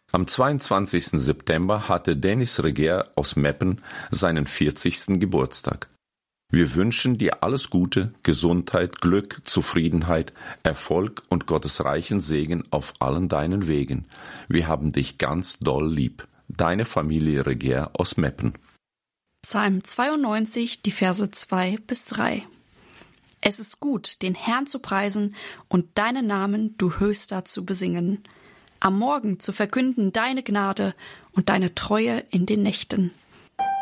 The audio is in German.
Am 22. September hatte Dennis Reger aus Meppen seinen 40. Geburtstag. Wir wünschen dir alles Gute, Gesundheit, Glück, Zufriedenheit, Erfolg und Gottes reichen Segen auf allen deinen Wegen. Wir haben dich ganz doll lieb. Deine Familie Reger aus Meppen. Psalm 92, die Verse 2 bis 3. Es ist gut, den Herrn zu preisen und deinen Namen, du Höchster, zu besingen. Am Morgen zu verkünden deine Gnade und deine Treue in den Nächten.